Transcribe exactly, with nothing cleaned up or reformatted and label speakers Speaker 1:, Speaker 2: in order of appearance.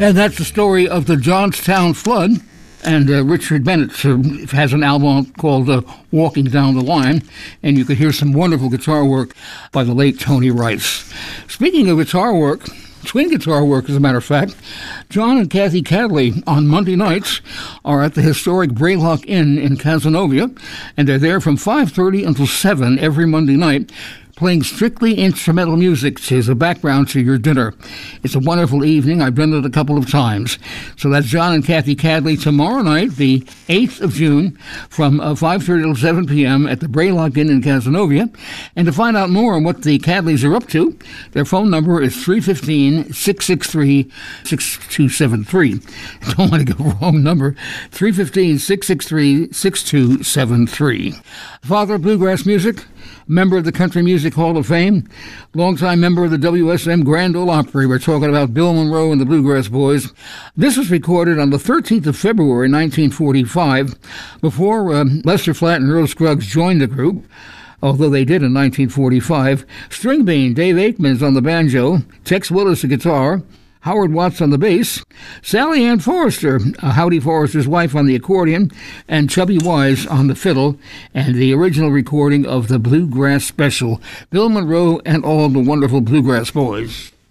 Speaker 1: And that's the story of the Johnstown flood. And uh, Richard Bennett uh, has an album called uh, Walking Down the Line, and you could hear some wonderful guitar work by the late Tony Rice. Speaking of guitar work, twin guitar work, as a matter of fact, John and Kathy Cadley on Monday nights are at the historic Braylock Inn in Cazenovia, and they're there from five thirty until seven every Monday night, playing strictly instrumental music as a background to your dinner. It's a wonderful evening. I've done it a couple of times. So that's John and Kathy Cadley tomorrow night, the eighth of June, from uh, five thirty till seven p.m. at the Braylock Inn in Cazenovia. And to find out more on what the Cadleys are up to, their phone number is three one five, six six three, six two seven three. Don't want to go wrong number. three one five, six six three, six two seven three. Father of Bluegrass Music, member of the Country Music Hall of Fame, longtime member of the W S M Grand Ole Opry. We're talking about Bill Monroe and the Bluegrass Boys. This was recorded on the thirteenth of February, nineteen forty-five, before um, Lester Flatt and Earl Scruggs joined the group, although they did in nineteen forty-five. String bean Dave Aikman's on the banjo, Tex Willis the guitar, Howard Watts on the bass, Sally Ann Forrester, uh, Howdy Forrester's wife, on the accordion, and Chubby Wise on the fiddle, and the original recording of the Bluegrass Special, Bill Monroe and all the wonderful Bluegrass Boys.